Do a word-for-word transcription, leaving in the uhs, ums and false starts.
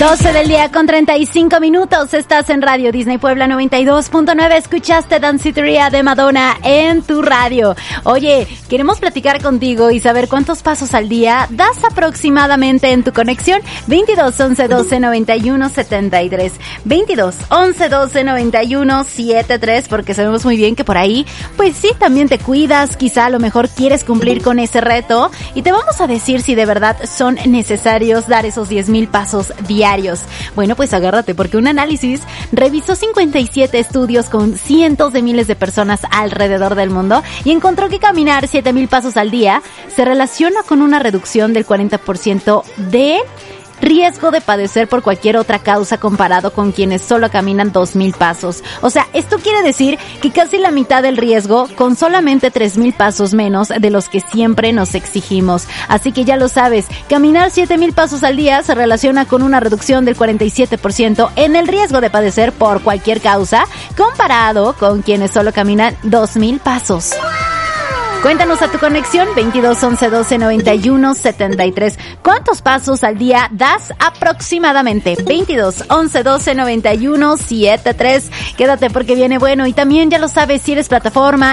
doce del día con treinta y cinco minutos. Estás en Radio Disney Puebla noventa y dos punto nueve. Escuchaste Danceteria de Madonna en tu radio. Oye, queremos platicar contigo y saber cuántos pasos al día das aproximadamente en tu conexión. veintidós, once, doce, noventa y uno, setenta y tres. veintidós, once, doce, noventa y uno, setenta y tres. Porque sabemos muy bien que por ahí, pues sí, también te cuidas. Quizá a lo mejor quieres cumplir con ese reto. Y te vamos a decir si de verdad son necesarios dar esos diez mil pasos diarios. Bueno, pues agárrate, porque un análisis revisó cincuenta y siete estudios con cientos de miles de personas alrededor del mundo y encontró que caminar siete mil pasos al día se relaciona con una reducción del cuarenta por ciento de riesgo de padecer por cualquier otra causa comparado con quienes solo caminan dos mil pasos. O sea, esto quiere decir que casi la mitad del riesgo con solamente tres mil pasos menos de los que siempre nos exigimos. Así que ya lo sabes, caminar siete mil pasos al día se relaciona con una reducción del cuarenta y siete por ciento en el riesgo de padecer por cualquier causa comparado con quienes solo caminan dos mil pasos. Cuéntanos a tu conexión veintidós, once, doce, noventa y uno, setenta y tres. ¿Cuántos pasos al día das aproximadamente? veintidós, once, doce, noventa y uno, setenta y tres. Quédate porque viene bueno. Y también ya lo sabes, si eres plataforma